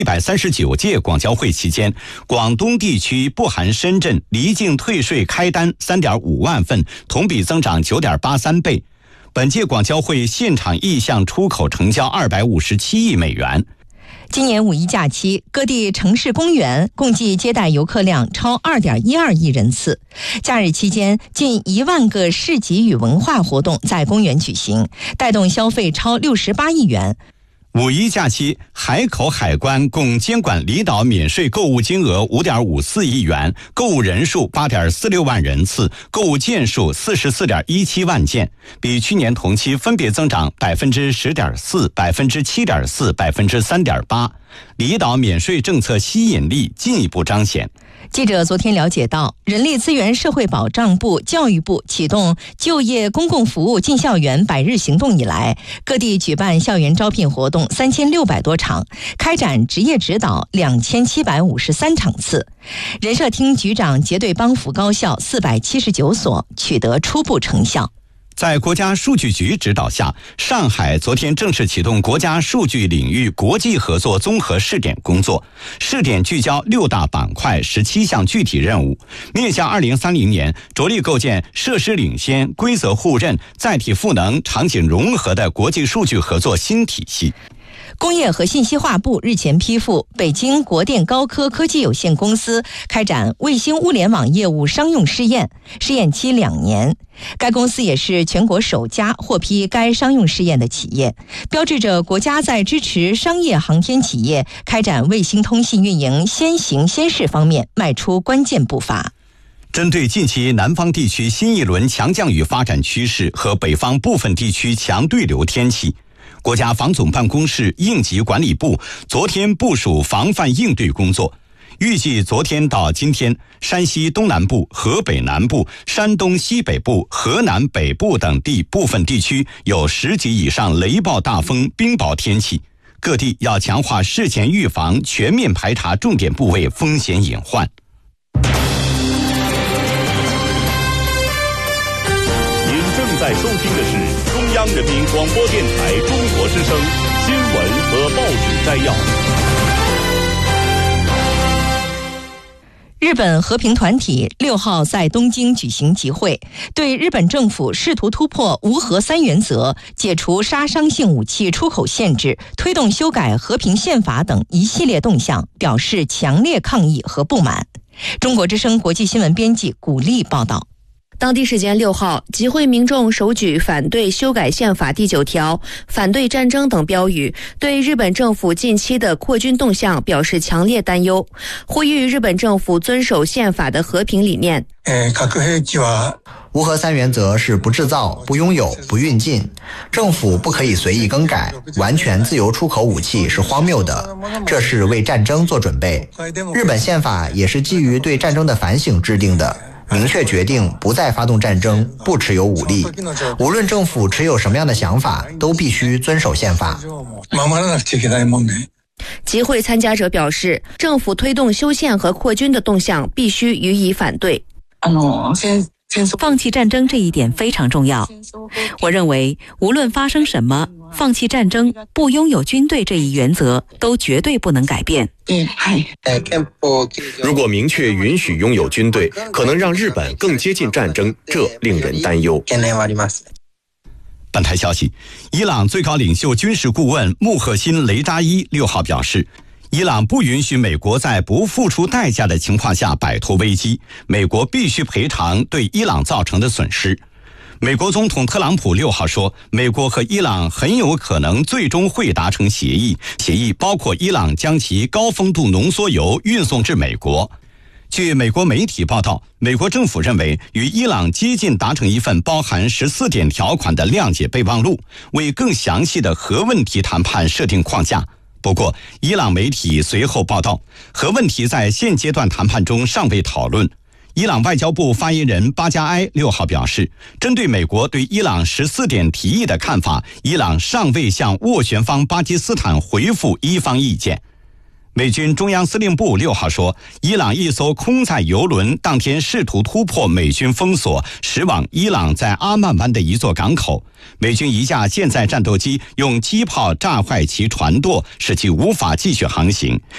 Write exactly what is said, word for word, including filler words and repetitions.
一百三十九届广交会期间，广东地区不含深圳离境退税开单 三点五万份，同比增长 九点八三倍。本届广交会现场意向出口成交二百五十七亿美元。 今年五一假期，各地城市公园共计接待游客量超 二点一二亿人次。假日期间，近一万个市集与文化活动在公园举行，带动消费超六十八亿元。 五一假期，海口海关共监管离岛免税购物金额 五点五四亿元，购物人数 八点四六万人次，购物件数 四十四点一七万件，比去年同期分别增长 百分之十点四、百分之七点四、百分之三点八。离岛免税政策吸引力进一步彰显。 记者昨天了解到，人力资源社会保障部、教育部启动就业公共服务进校园百日行动以来，各地举办校园招聘活动三千六百多场，开展职业指导两千七百五十三场次。人社厅局长结对帮扶高校四百七十九所，取得初步成效。 在国家数据局指导下，上海昨天正式启动国家数据领域国际合作综合试点工作。试点聚焦六大板块、十七项具体任务，面向二零三零年，着力构建设施领先、规则互认、载体赋能、场景融合的国际数据合作新体系。 工业和信息化部日前批复北京国电高科科技有限公司开展卫星物联网业务商用试验，试验期两年。该公司也是全国首家获批该商用试验的企业，标志着国家在支持商业航天企业开展卫星通信运营先行先试方面迈出关键步伐。 针对近期南方地区新一轮强降雨发展趋势和北方部分地区强对流天气，国家防总办公室应急管理部昨天部署防范应对工作，预计昨天到今天，山西东南部、河北南部、山东西北部、河南北部等地部分地区有十级以上雷暴大风、冰雹天气，各地要强化事前预防，全面排查重点部位风险隐患。 您正在收听的是中央人民广播电台中国之声新闻和报纸摘要。 日本和平团体六号在东京举行集会，对日本政府试图突破无核三原则、解除杀伤性武器出口限制、推动修改和平宪法等一系列动向表示强烈抗议和不满。中国之声国际新闻编辑古丽报道。 当地时间六号，集会民众手举反对修改宪法第九条、反对战争等标语，对日本政府近期的扩军动向表示强烈担忧，呼吁日本政府遵守宪法的和平理念。 无核三原则是不制造、不拥有、不运进，政府不可以随意更改，完全自由出口武器是荒谬的，这是为战争做准备。日本宪法也是基于对战争的反省制定的，明确决定不再发动战争，不持有武力。无论政府持有什么样的想法，都必须遵守宪法。 集会参加者表示，政府推动修宪和扩军的动向必须予以反对。 放弃战争这一点非常重要。我认为，无论发生什么，放弃战争、不拥有军队这一原则都绝对不能改变。 如果明确允许拥有军队，可能让日本更接近战争，这令人担忧。 本台消息，伊朗最高领袖军事顾问穆赫辛·雷扎伊六号表示，伊朗不允许美国在不付出代价的情况下摆脱危机，美国必须赔偿对伊朗造成的损失。美国总统特朗普六号说，美国和伊朗很有可能最终会达成协议，协议包括伊朗将其高丰度浓缩铀运送至美国。据美国媒体报道，美国政府认为与伊朗接近达成一份包含十四点条款的谅解备忘录，为更详细的核问题谈判设定框架。不过，伊朗媒体随后报道，核问题在现阶段谈判中尚未讨论。伊朗外交部发言人巴加埃六号表示，针对美国对伊朗十四点提议的看法，伊朗尚未向斡旋方巴基斯坦回复伊方意见。美军中央司令部六号说，伊朗一艘空载油轮当天试图突破美军封锁，驶往伊朗在阿曼湾的一座港口。美军一架舰载战斗机用机炮炸坏其船舵，使其无法继续航行。